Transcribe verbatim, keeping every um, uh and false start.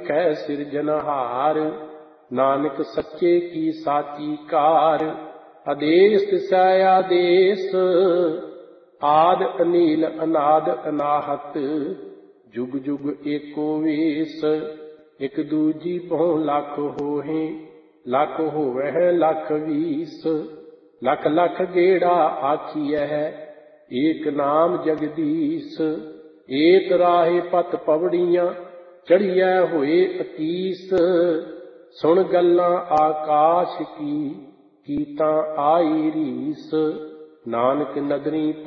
कै सिरजनहार। नानक सच्चे की साची कार। आदेश तिसै आदेश, आद अनील अनाद अनाहत। जुग जुग एको वेस, एक दूजी पहुँ लख होहे। लख होवै लख बीस, लख लख गेड़ा आखियह, एक नाम जगदीश। एक राहे पत पवड़ियाँ, चढ़िया होए अतीस। सुन गल्लां आकाश की, कीतां आई रीस। नानक नदरी